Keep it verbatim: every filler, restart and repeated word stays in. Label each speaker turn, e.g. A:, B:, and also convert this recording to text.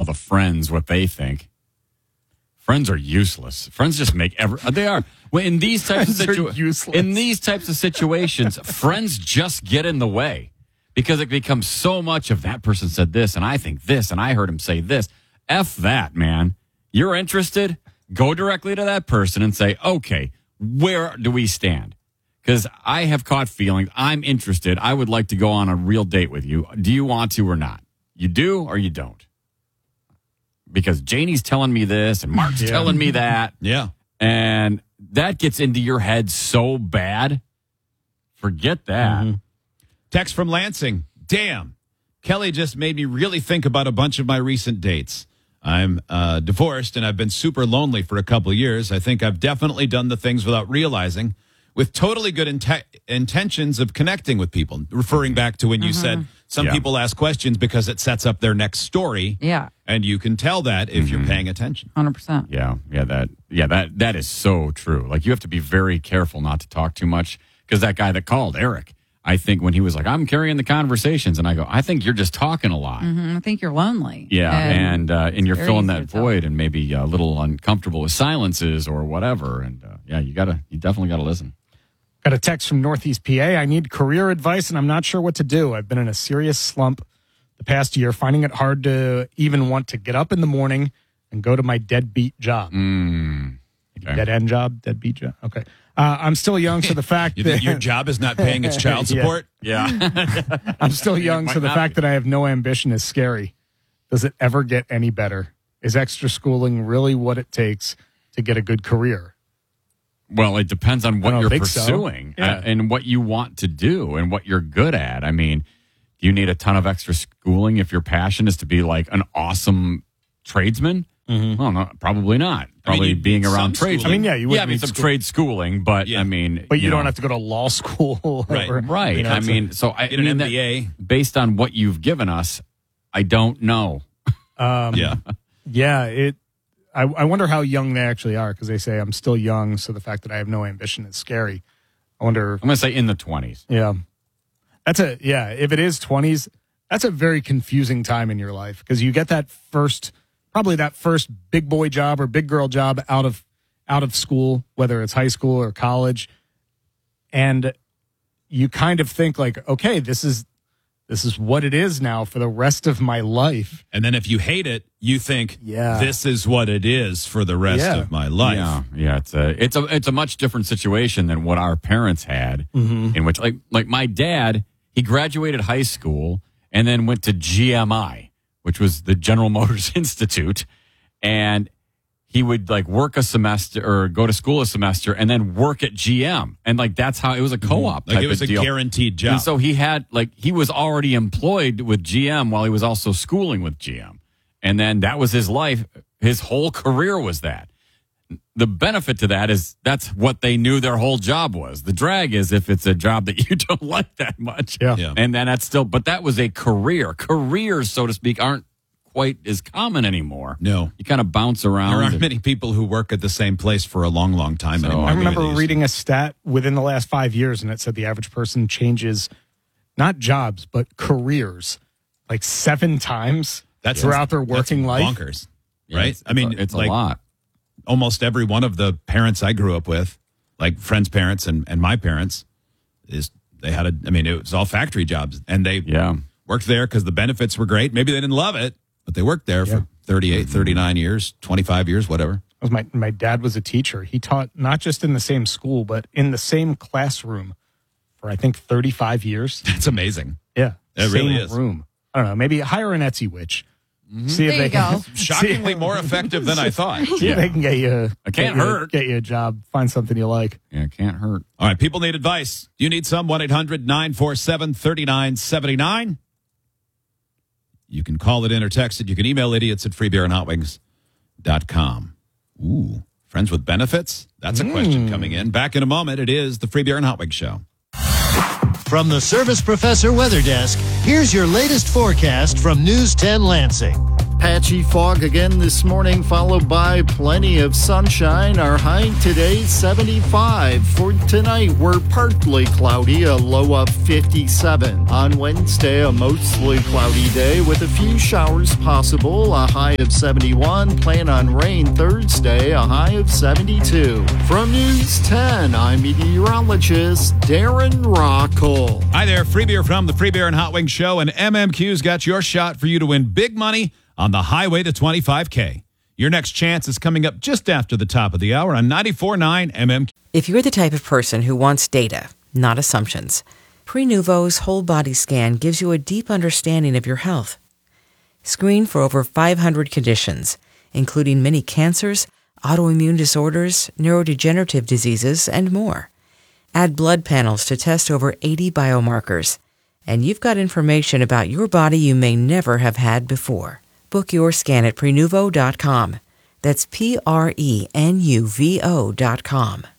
A: the friends what they think. Friends are useless. Friends just make every. They are. Well, in these types
B: Friends
A: of
B: are
A: situa-
B: useless.
A: in these types of situations, friends just get in the way because it becomes so much of that person said this, and I think this, and I heard him say this. F that, man. You're interested? Go directly to that person and say, okay, where do we stand? Because I have caught feelings. I'm interested. I would like to go on a real date with you. Do you want to or not? You do or you don't? Because Janie's telling me this and Mark's
B: Yeah.
A: telling me that.
C: Yeah.
A: And that gets into your head so bad. Forget that.
C: Mm-hmm. Text from Lansing. Damn. Kelly just made me really think about a bunch of my recent dates. I'm uh, divorced and I've been super lonely for a couple of years. I think I've definitely done the things without realizing, with totally good inte- intentions of connecting with people. Referring back to when you said some
A: Yeah.
C: people ask questions because it sets up their next story.
D: Yeah,
C: And you can tell that if you're paying attention.
D: one hundred percent.
A: Yeah, yeah, that, yeah, that, that is so true. Like, you have to be very careful not to talk too much because that guy that called, Eric, I think when he was like, I'm carrying the conversations, and I go, I think you're just talking a lot.
D: Mm-hmm. I think you're lonely.
A: Yeah, and uh, and you're
D: very
A: filling
D: easy
A: that
D: to tell.
A: void, and maybe a little uncomfortable with silences or whatever. And uh, yeah, you gotta, you definitely gotta listen.
B: Got a text from Northeast P A. I need career advice, and I'm not sure what to do. I've been in a serious slump the past year, finding it hard to even want to get up in the morning and go to my deadbeat job.
A: Mm, okay.
B: Dead end job, deadbeat job. Okay. Uh, I'm still young, so the fact
C: You
B: that
C: think your job is not paying its child
B: Yeah.
C: support?
A: Yeah,
B: I'm still young,
A: might
B: so the
A: not
B: fact
A: be.
B: that I have no ambition is scary. Does it ever get any better? Is extra schooling really what it takes to get a good career?
A: well, it depends on
B: I
A: what
B: don't
A: you're
B: think so.
A: pursuing
B: Yeah.
A: uh, and what you want to do and what you're good at. I mean, do you need a ton of extra schooling if your passion is to be like an awesome tradesman?
B: Mm-hmm.
A: Well, no, probably not. Probably
C: you
A: being
C: need
A: around
C: some
A: trades.
C: schooling.
B: I mean, yeah, you would
A: yeah, I mean
B: need
A: some
B: school-
A: trade schooling, but
C: Yeah.
A: I mean,
B: But you,
A: know,
B: don't have to go to law school.
C: Right.
B: or-
A: Right.
B: you know,
A: I
B: it's a-
A: mean, so I,
C: Get
A: I
C: an
A: mean,
C: M
A: that-
C: B A.
A: based on what you've given us, I don't know.
B: um,
C: Yeah.
B: Yeah, it. I, I wonder how young they actually are because they say I'm still young, so the fact that I have no ambition is scary. I wonder.
A: I'm going to say in the twenties.
B: Yeah, that's a yeah. If it is twenties, that's a very confusing time in your life because you get that first, probably that first big boy job or big girl job out of out of school, whether it's high school or college, and you kind of think like, okay, this is this is what it is now for the rest of my life.
C: And then if you hate it, you think,
B: Yeah.
C: this is what it is for the rest
B: Yeah.
C: of my life.
A: Yeah, yeah. It's a it's a it's a much different situation than what our parents had. In which, like like my dad, he graduated high school and then went to G M I, which was the General Motors Institute, and he would like work a semester or go to school a semester and then work at G M, and like that's how it was a co-op.
C: Like
A: type
C: it was
A: of
C: a
A: deal.
C: guaranteed job.
A: And so he had like he was already employed with G M while he was also schooling with G M. And then that was his life. His whole career was that. The benefit to that is that's what they knew their whole job was. The drag is if it's a job that you don't like that much.
B: Yeah.
C: Yeah.
A: And then that's still, but that was a career. Careers, so to speak, aren't quite as common anymore.
C: No.
A: You kind of bounce around.
C: There aren't
A: and-
C: many people who work at the same place for a long, long time
A: So,
C: anymore.
B: I
A: I
B: remember
C: Maybe they
B: reading a stat within the last five years, and it said the average person changes not jobs, but careers like seven times
C: That's
B: throughout their
C: that's
B: working life.
C: bonkers,
A: Yeah,
C: right?
A: it's-
C: I mean,
A: it's a, it's
C: like
A: a lot.
C: almost every one of the parents I grew up with, like friends' parents and, and my parents, is they had a. I mean, it was all factory jobs, and they
A: Yeah.
C: worked there because the benefits were great. Maybe they didn't love it, but they worked there
B: Yeah.
C: for thirty-eight, thirty-nine years, twenty-five years, whatever.
B: Was my my dad was a teacher. He taught not just in the same school, but in the same classroom for I think thirty-five years.
C: It's amazing.
B: Yeah,
C: It
B: same
C: really is.
B: room. I don't know. Maybe hire an Etsy witch. See if
D: There
B: they
D: you
B: can,
D: go.
C: Shockingly more effective than I thought.
B: see if they can get you.
A: It can't
B: get you-
A: hurt.
B: Get you a job. Find something you like.
A: Yeah, it can't hurt.
C: All right, people need advice. You need some? one eight hundred nine four seven three nine seven nine. You can call it in or text it. You can email idiots at free beer and hot wings dot com. Ooh, friends with benefits? That's a question coming in. Back in a moment. It is the Free Beer and Hot Wings Show.
E: From the Service Professor Weather Desk, here's your latest forecast from News ten Lansing.
D: Patchy fog again this morning, followed by plenty of sunshine. Our high today, seventy-five. For tonight, we're partly cloudy, a low of fifty-seven. On Wednesday, a mostly cloudy day with a few showers possible, a high of seventy-one. Plan on rain Thursday, a high of seventy-two. From News ten, I'm meteorologist Darren Rockle.
C: Hi there, Free Beer from the Free Beer and Hot Wings Show, and M M Q's got your shot for you to win big money on the highway to twenty-five K. Your next chance is coming up just after the top of the hour on ninety-four point nine M M Q.
F: If you're the type of person who wants data, not assumptions, Prenuvo's whole body scan gives you a deep understanding of your health. Screen for over five hundred conditions, including many cancers, autoimmune disorders, neurodegenerative diseases, and more. Add blood panels to test over eighty biomarkers, and you've got information about your body you may never have had before. Book your scan at Prenuvo dot com. That's P R E N U V O dot com.